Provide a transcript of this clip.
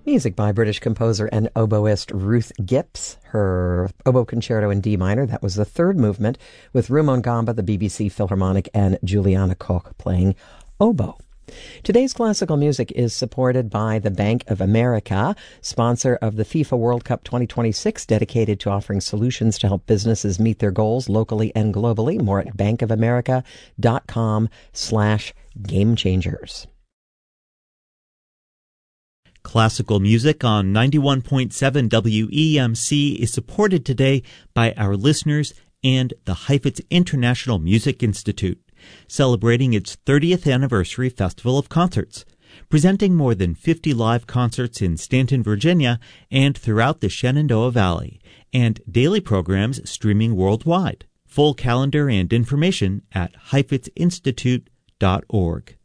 Music by British composer and oboist Ruth Gipps. Her oboe concerto in D minor, that was the third movement, with Rumon Gamba, the BBC Philharmonic, and Juliana Koch playing oboe. Today's classical music is supported by the Bank of America, sponsor of the FIFA World Cup 2026, dedicated to offering solutions to help businesses meet their goals locally and globally. More at bankofamerica.com/gamechangers. Classical music on 91.7 WEMC is supported today by our listeners and the Heifetz International Music Institute, celebrating its 30th anniversary festival of concerts, presenting more than 50 live concerts in Stanton, Virginia, and throughout the Shenandoah Valley, and daily programs streaming worldwide. Full calendar and information at heifetzinstitute.org.